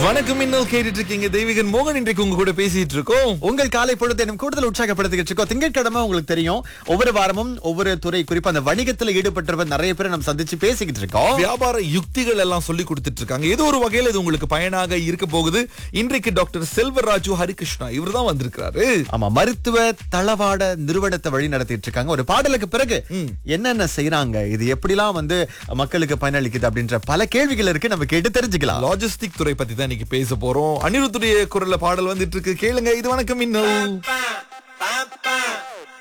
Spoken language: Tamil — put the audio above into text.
வணக்கம், இன்னும் கேட்டுட்டு இருக்கீங்க. தெய்வீகன் மோகன் இன்றைக்கு உங்க கூட பேசிட்டு இருக்கோம். உங்கள் காலை பொழுது இன்னும் கூடுதல் உற்சாகப்படுத்திக்கிட்டு இருக்கோம். திங்கட்கிழமை உங்களுக்கு தெரியும், ஒவ்வொரு வாரமும் ஒவ்வொரு துறை, குறிப்பா அந்த வணிகத்துல ஈடுபட்டவர் நிறைய பேரை நம்ம சந்திச்சு பேசிக்கிட்டு இருக்கோம். வியாபார யுக்திகள் எல்லாம் சொல்லி கொடுத்துட்டு இருக்காங்க. ஏதோ ஒரு வகையில் இது உங்களுக்கு பயனாக இருக்க போகுது. இன்றைக்கு டாக்டர் செல்வராஜு ஹரிகிருஷ்ணா இவர் தான் வந்திருக்கிறாரு. ஆமா, மருத்துவ தளவாட நிறுவனத்தை வழி நடத்திட்டு இருக்காங்க. ஒரு பாடலுக்கு பிறகு என்னென்ன செய்யறாங்க, இது எப்படிலாம் மக்களுக்கு பயனளிக்குது அப்படின்ற பல கேள்விகள் இருக்கு, நம்ம கேட்டு தெரிஞ்சுக்கலாம். லாஜிஸ்டிக் துறை பத்தி தான் இன்னைக்கு பேச போறோம். அனிருத்துடைய குரல்ல பாடல் வந்துட்டு இருக்கு, கேளுங்க. இது வணக்கம் இன்னும்.